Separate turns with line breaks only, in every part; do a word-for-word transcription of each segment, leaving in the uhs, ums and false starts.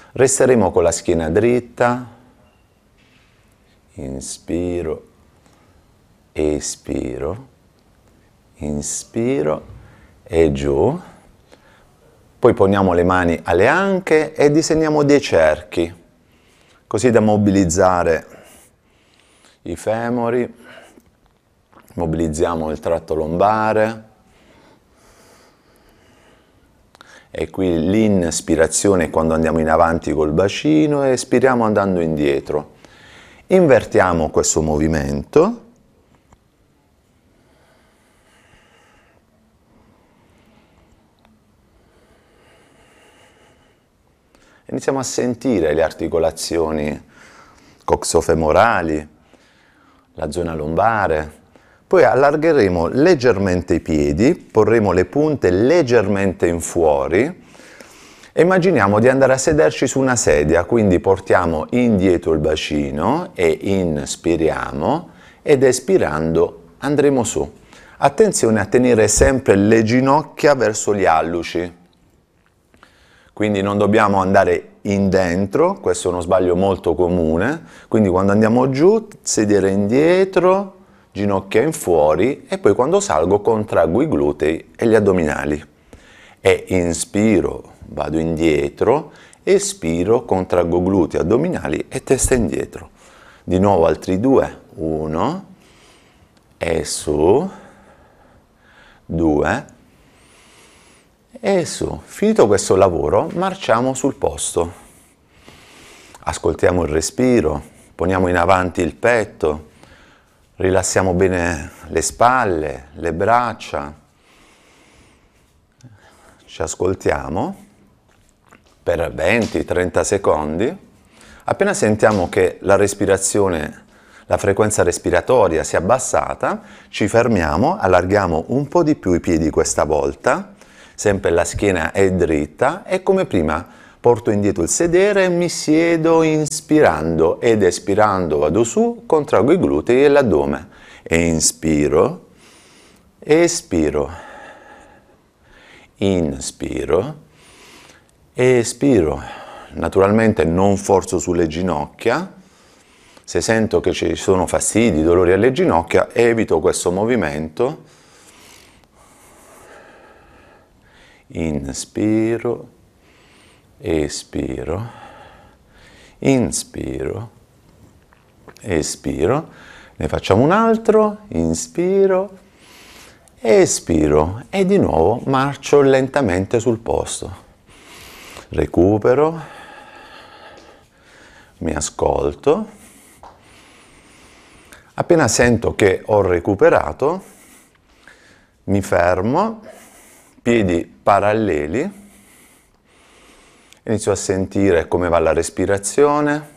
Resteremo con la schiena dritta, inspiro, espiro, inspiro e giù. Poi poniamo le mani alle anche e disegniamo dei cerchi, così da mobilizzare i femori, mobilizziamo il tratto lombare. E qui l'inspirazione è quando andiamo in avanti col bacino e espiriamo andando indietro. Invertiamo questo movimento. Iniziamo a sentire le articolazioni coxofemorali, la zona lombare. Poi allargheremo leggermente i piedi, porremo le punte leggermente in fuori e immaginiamo di andare a sederci su una sedia, quindi portiamo indietro il bacino e inspiriamo ed espirando andremo su. Attenzione a tenere sempre le ginocchia verso gli alluci, quindi non dobbiamo andare in dentro, questo è uno sbaglio molto comune, quindi quando andiamo giù, sedere indietro, ginocchia in fuori e poi quando salgo contraggo i glutei e gli addominali. E inspiro, vado indietro, espiro, contraggo glutei, addominali e testa indietro. Di nuovo altri due, uno, e su, due, e su. Finito questo lavoro, marciamo sul posto. Ascoltiamo il respiro, poniamo in avanti il petto, rilassiamo bene le spalle, le braccia, ci ascoltiamo per venti trenta secondi. Appena sentiamo che la respirazione, la frequenza respiratoria si è abbassata, ci fermiamo, allarghiamo un po' di più i piedi questa volta, sempre la schiena è dritta e come prima porto indietro il sedere e mi siedo inspirando ed espirando vado su, contraggo i glutei e l'addome. E inspiro, espiro, inspiro, espiro. Naturalmente non forzo sulle ginocchia. Se sento che ci sono fastidi, dolori alle ginocchia, evito questo movimento. Inspiro, espiro, inspiro, espiro, ne facciamo un altro, inspiro, espiro e di nuovo marcio lentamente sul posto, recupero, mi ascolto, appena sento che ho recuperato, mi fermo, piedi paralleli, inizio a sentire come va la respirazione.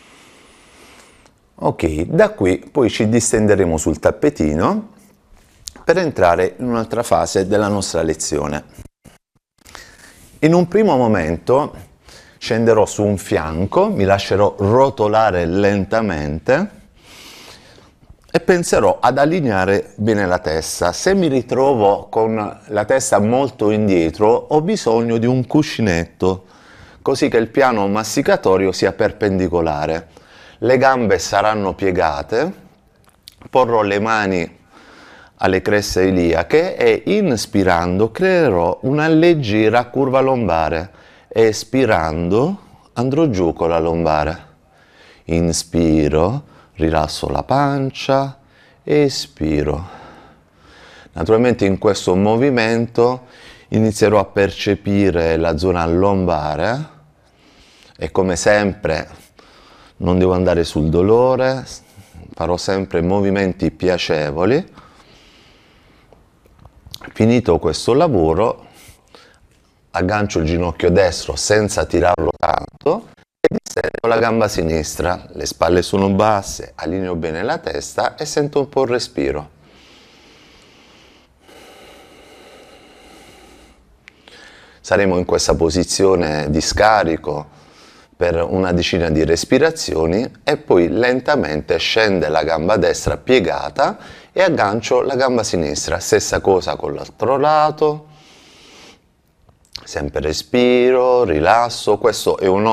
Ok, da qui poi ci distenderemo sul tappetino per entrare in un'altra fase della nostra lezione. In un primo momento scenderò su un fianco, mi lascerò rotolare lentamente e penserò ad allineare bene la testa. Se mi ritrovo con la testa molto indietro, ho bisogno di un cuscinetto, così che il piano masticatorio sia perpendicolare. Le gambe saranno piegate, porrò le mani alle creste iliache e inspirando creerò una leggera curva lombare, espirando andrò giù con la lombare. Inspiro, rilasso la pancia, espiro. Naturalmente in questo movimento inizierò a percepire la zona lombare e come sempre non devo andare sul dolore, farò sempre movimenti piacevoli. Finito questo lavoro, aggancio il ginocchio destro senza tirarlo tanto e distendo la gamba sinistra, le spalle sono basse, allineo bene la testa e sento un po' il respiro. Saremo in questa posizione di scarico per una decina di respirazioni e poi lentamente scende la gamba destra piegata e aggancio la gamba sinistra. Stessa cosa con l'altro lato, sempre respiro, rilasso, questo è un